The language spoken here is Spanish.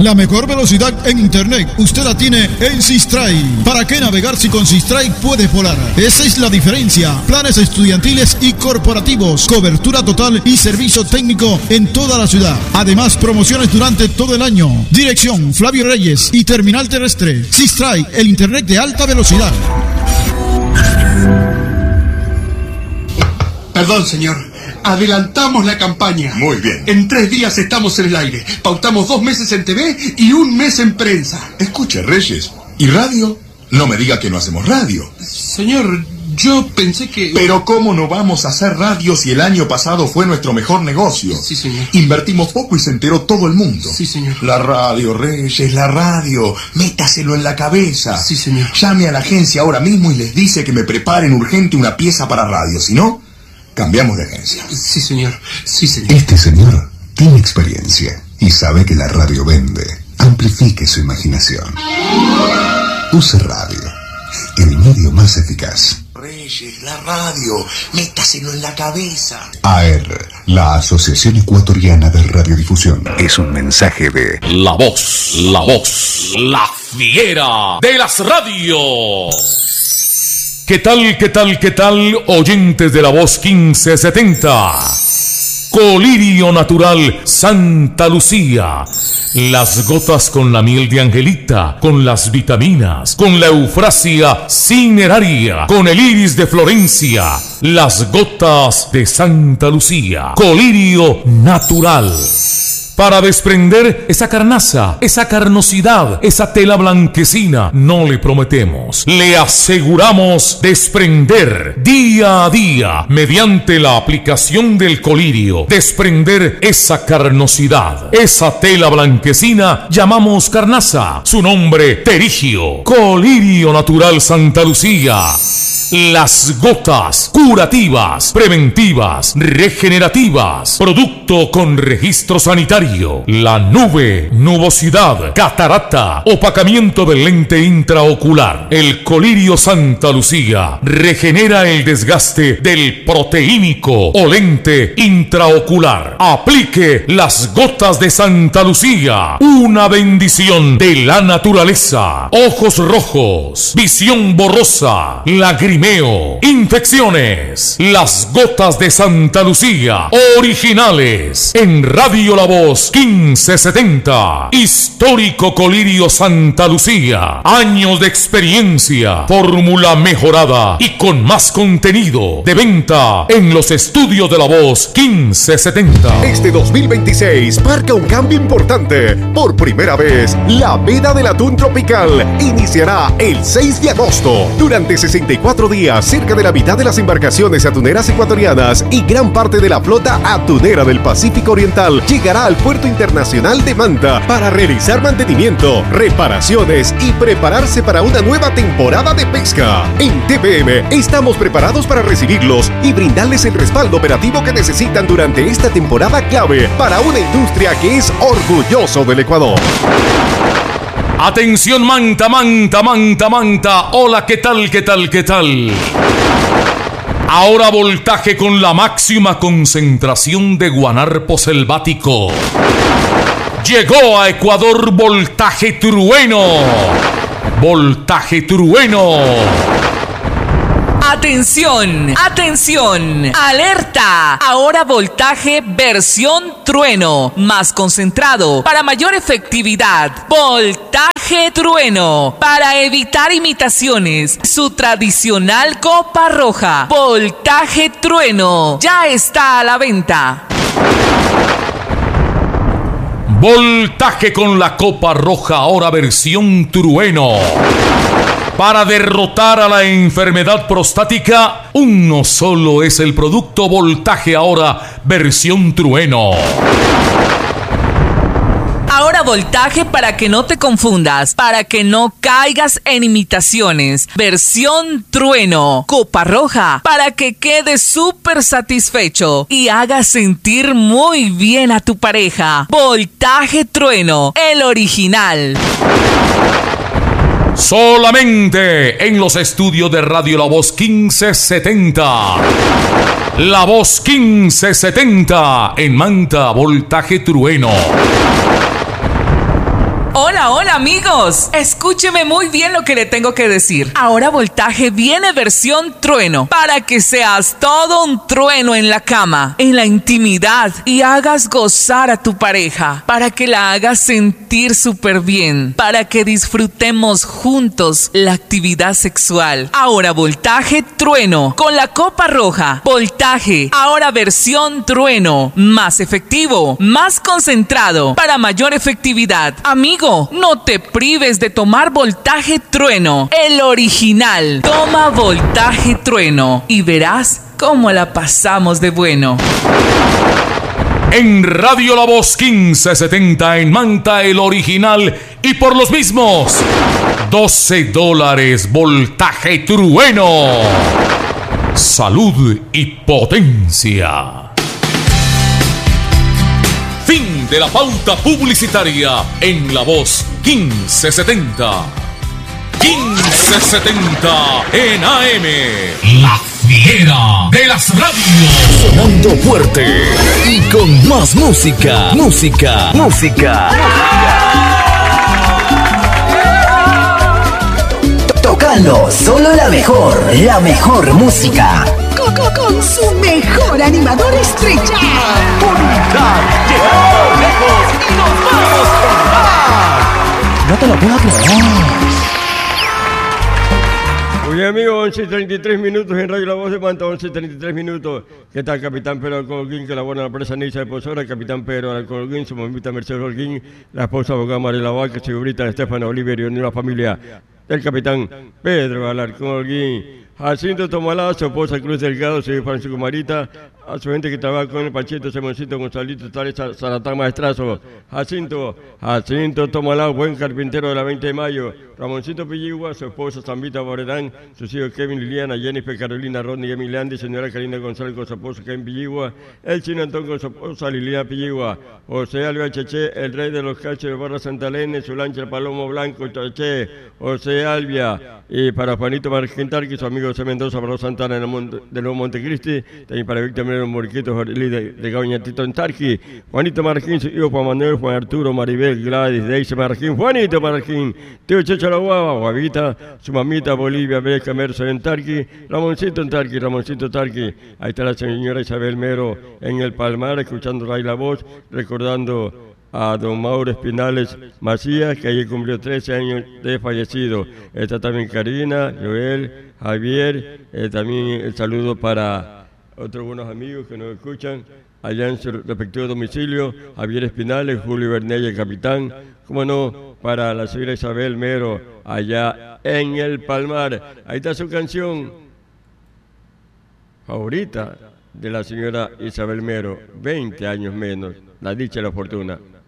La mejor velocidad en internet usted la tiene en Sistray. ¿Para qué navegar si con Sistray puede volar? Esa es la diferencia. Planes estudiantiles y corporativos, cobertura total y servicio técnico en toda la ciudad. Además, promociones durante todo el año. Dirección Flavio Reyes y Terminal Terrestre. Sistray, el internet de alta velocidad. Perdón, señor. Adelantamos la campaña. Muy bien. En 3 días estamos en el aire. Pautamos 2 meses en TV y 1 mes en prensa. Escuche, Reyes. ¿Y radio? No me diga que no hacemos radio. Señor, yo pensé que... Pero ¿cómo no vamos a hacer radio si el año pasado fue nuestro mejor negocio? Sí, señor. Invertimos poco y se enteró todo el mundo. Sí, señor. La radio, Reyes, la radio. Métaselo en la cabeza. Sí, señor. Llame a la agencia ahora mismo y les dice que me preparen urgente una pieza para radio. Si no, cambiamos de agencia. Sí, señor. Sí, señor. Este señor tiene experiencia y sabe que la radio vende. Amplifique su imaginación. Use radio, el medio más eficaz. Reyes, la radio, métaselo en la cabeza. AER, la Asociación Ecuatoriana de Radiodifusión. Es un mensaje de La Voz, la fiera de las radios. ¿Qué tal, oyentes de La Voz 1570? Colirio Natural Santa Lucía. Las gotas con la miel de Angelita, con las vitaminas, con la eufrasia cineraria, con el iris de Florencia. Las gotas de Santa Lucía. Colirio Natural. Para desprender esa carnaza, esa carnosidad, esa tela blanquecina, no le prometemos, le aseguramos desprender día a día, mediante la aplicación del colirio, desprender esa carnosidad, esa tela blanquecina, llamamos carnaza, su nombre terigio, Colirio Natural Santa Lucía. Las gotas curativas, preventivas, regenerativas, producto con registro sanitario. La nube, nubosidad, catarata, opacamiento del lente intraocular. El Colirio Santa Lucía regenera el desgaste del proteínico o lente intraocular. Aplique las gotas de Santa Lucía. Una bendición de la naturaleza. Ojos rojos, visión borrosa, lagrimeo, infecciones. Las gotas de Santa Lucía, originales, en Radio La Voz 1570. Histórico Colirio Santa Lucía. Años de experiencia, fórmula mejorada y con más contenido. De venta en los estudios de La Voz 1570. Este 2026 marca un cambio importante. Por primera vez, la veda del atún tropical iniciará el 6 de agosto. Durante 64 días, cerca de la mitad de las embarcaciones atuneras ecuatorianas y gran parte de la flota atunera del Pacífico Oriental llegará al Puerto Internacional de Manta para realizar mantenimiento, reparaciones y prepararse para una nueva temporada de pesca. En TPM estamos preparados para recibirlos y brindarles el respaldo operativo que necesitan durante esta temporada clave para una industria que es orgulloso del Ecuador. Atención Manta. Hola, ¿qué tal? Ahora voltaje con la máxima concentración de guanarpo selvático. Llegó a Ecuador voltaje trueno. Atención, alerta. Ahora voltaje versión trueno, más concentrado, para mayor efectividad. Voltaje trueno, para evitar imitaciones. Su tradicional copa roja. Voltaje trueno, ya está a la venta. Voltaje con la copa roja, ahora versión trueno. Para derrotar a la enfermedad prostática, uno solo es el producto. Voltaje ahora versión trueno. Ahora voltaje para que no te confundas, para que no caigas en imitaciones. Versión trueno, copa roja, para que quedes súper satisfecho y hagas sentir muy bien a tu pareja. Voltaje trueno, el original. Solamente en los estudios de Radio La Voz 1570. La Voz 1570 en Manta, voltaje trueno. Hola, hola amigos. Escúcheme muy bien lo que le tengo que decir. Ahora Voltaje viene versión trueno para que seas todo un trueno en la cama, en la intimidad y hagas gozar a tu pareja, para que la hagas sentir súper bien, para que disfrutemos juntos la actividad sexual. Ahora Voltaje trueno con la copa roja. Voltaje, ahora versión trueno, más efectivo, más concentrado, para mayor efectividad. Amigo, no te prives de tomar Voltaje trueno, el original. Toma Voltaje trueno y verás cómo la pasamos de bueno. En Radio La Voz 1570 en Manta, el original, y por los mismos $12 Voltaje trueno. Salud y potencia. Fin de la pauta publicitaria en La Voz 1570. 1570 en AM. La fiera de las radios. Sonando fuerte y con más música. Música. Tocando solo la mejor música. Con su mejor animador estrella. Unidad, llegando lejos y nos vamos con más. No te lo puedo creer. Muy bien, amigos, 11:33 minutos en Radio La Voz de Manta, 11:33 minutos. ¿Qué tal, capitán Pedro Alcolguín, que labora en la presa Nisa de Pozora? Capitán Pedro Alcolguín, su mamita Mercedes Holguín, la esposa abogada María Laval, que señorita Estefano Oliverio, y la familia del capitán Pedro Alarcón Holguín. Jacinto Tomalá, su esposa Cruz Delgado, su hijo Francisco Marita, a su gente que trabaja con el Panchito, Simoncito, Gonzalito, Tales, Saratán Maestrazo. Jacinto Tomalá, buen carpintero de la 20 de mayo. Ramoncito Pilligua, su esposa Zambita Boredán, sus hijos Kevin, Liliana, Jennifer, Carolina, Rodney, Emiliandi, señora Karina González con su esposo Kevin Pilligua, el chino Antón con su esposa Liliana Pilligua, José Alba Cheche, el rey de los cachos de Barra Santa Elena, su lancha el Palomo Blanco, Cheche, José Albia, y para Juanito Margentar, que su amigo José Mendoza, Barro Santana de Nuevo Montecristi, también para Víctor Menero Morquito, de Gañatito en Tarqui, Juanito Marquín, su hijo Juan Manuel, Juan Arturo, Maribel, Gladys, Deise Marquín, Juanito Marquín, tío Checho La Guava, Guavita, su mamita Bolivia, Beca Merso en Tarqui, Ramoncito Tarqui, ahí está la señora Isabel Mero en el Palmar, escuchando Radio La Voz, recordando a don Mauro Espinales Macías, que ayer cumplió 13 años de fallecido. Está también Karina, Joel, Javier, también el saludo para otros buenos amigos que nos escuchan allá en su respectivo domicilio, Javier Espinales, Julio Bernella, el capitán, como no, para la señora Isabel Mero, allá en el Palmar. Ahí está su canción favorita de la señora Isabel Mero, 20 años menos, la dicha y la fortuna.